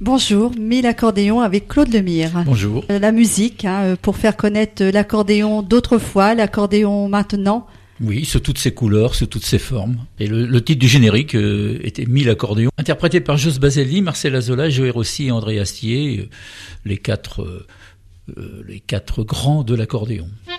Bonjour, Mille accordéons avec Claude Lemire. Bonjour. La musique, pour faire connaître l'accordéon d'autrefois, l'accordéon maintenant. Oui, sous toutes ses couleurs, sous toutes ses formes. Et le titre du générique était Mille accordéons, interprété par Jos Baselli, Marcel Azola, Joe Rossi et André Astier, les quatre grands de l'accordéon.